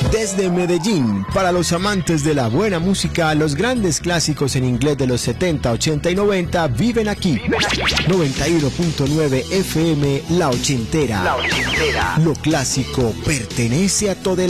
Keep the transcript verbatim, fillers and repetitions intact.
Desde Medellín, para los amantes de la buena música, los grandes clásicos en inglés de los setenta, ochenta y noventa viven aquí. noventa y uno punto nueve F M, La Ochentera. La Ochentera. Lo clásico pertenece a todo el